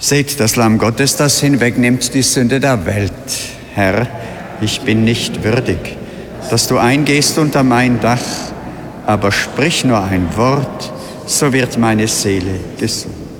Seht das Lamm Gottes, das hinwegnimmt die Sünde der Welt. Herr, ich bin nicht würdig, dass du eingehst unter mein Dach, aber sprich nur ein Wort, so wird meine Seele gesund.